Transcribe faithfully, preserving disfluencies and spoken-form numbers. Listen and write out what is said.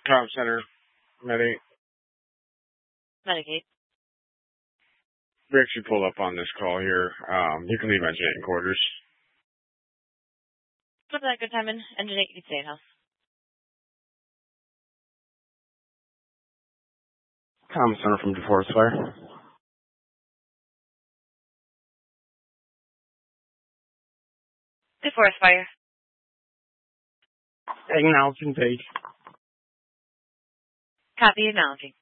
Comm Center, Medi. Medicaid. We actually pulled up on this call here. Um, you can leave engine eight in quarters. What's that good time in engine eight State House? Comm Center from DeForest Fire. DeForest Fire. Acknowledging page. Copy, acknowledging.